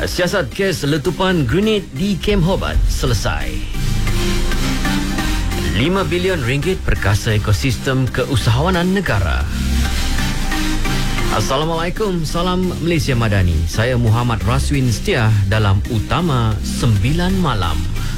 Siasat kes letupan grenade di Kem Hobart selesai. 5 bilion ringgit perkasa ekosistem keusahawanan negara. Assalamualaikum, salam Malaysia Madani. Saya Muhammad Raswin Setia dalam Utama 9 Malam.